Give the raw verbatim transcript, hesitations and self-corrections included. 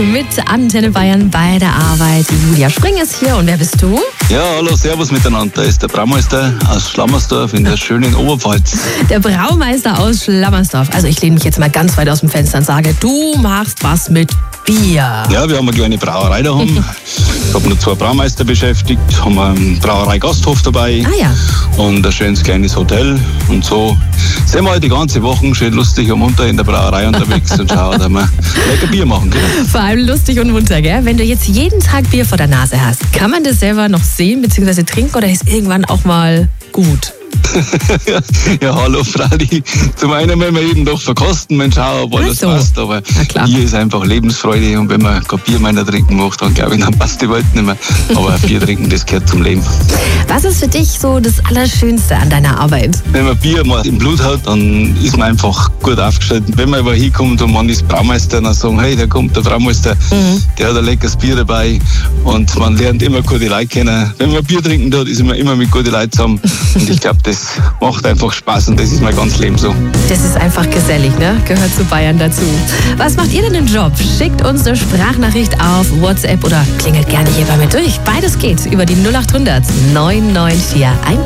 mit Antenne Bayern bei der Arbeit. Julia Spring ist hier und wer bist du? Ja, hallo, servus miteinander. Da ist der Braumeister aus Schlammersdorf in der schönen Oberpfalz. Der Braumeister aus Schlammersdorf. Also ich lehne mich jetzt mal ganz weit aus dem Fenster und sage, du machst was mit Bier. Ja, wir haben eine kleine Brauerei daheim. Ich habe noch zwei Braumeister beschäftigt, haben einen Brauerei-Gasthof dabei. Ah ja. Und ein schönes kleines Hotel. Und so sind wir halt die ganze Woche schön lustig und munter in der Brauerei unterwegs und schauen, dass wir lecker Bier machen können. Vor allem lustig und munter, gell? Wenn du jetzt jeden Tag Bier vor der Nase hast, kann man das selber noch sehen bzw. trinken oder ist irgendwann auch mal gut? ja, ja, hallo Fradi. Zum einen wollen wir jeden doch verkosten, Mensch, schauen, ob alles so. passt. Aber klar. Bier ist einfach Lebensfreude und wenn man kein Bier mehr trinken macht, dann glaube ich, dann passt die Welt nicht mehr. Aber Bier trinken, das gehört zum Leben. Was ist für dich so das Allerschönste an deiner Arbeit? Wenn man Bier mal im Blut hat, dann ist man einfach gut aufgestellt. Wenn man aber hinkommt und man ist Braumeister, dann sagen, hey, da kommt der Braumeister, mhm. der hat ein leckeres Bier dabei und man lernt immer gute Leute kennen. Wenn man Bier trinken tut, ist man immer mit guten Leuten zusammen und ich glaube, das macht einfach Spaß und das ist mein ganzes Leben so. Das ist einfach gesellig, ne? Gehört zu Bayern dazu. Was macht ihr denn im Job? Schickt uns eine Sprachnachricht auf WhatsApp oder klingelt gerne hier bei mir durch. Beides geht über die null acht hundert neun neun vier eins.